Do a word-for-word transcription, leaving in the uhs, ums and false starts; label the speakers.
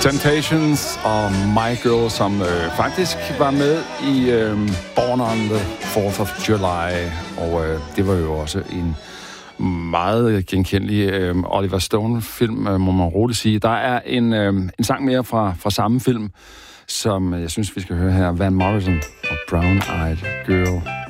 Speaker 1: Temptations og My Girl, som øh, faktisk var med i øh, Born on the fourth of July, og øh, det var jo også en meget genkendelig øh, Oliver Stone-film, øh, må man roligt sige. Der er en, øh, en sang mere fra, fra samme film, som jeg synes, vi skal høre her. Van Morrison og Brown Eyed Girl.